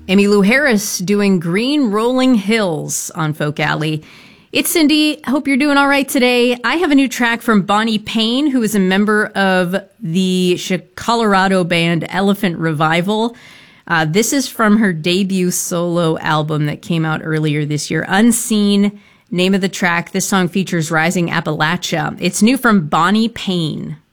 Emmylou Harris doing Green Rolling Hills on Folk Alley. It's Cindy. Hope you're doing all right today. I have a new track from Bonnie Payne, who is a member of the Colorado band Elephant Revival. This is from her debut solo album that came out earlier this year, Unseen. Name of the track. This song features Rising Appalachia. It's new from Bonnie Payne.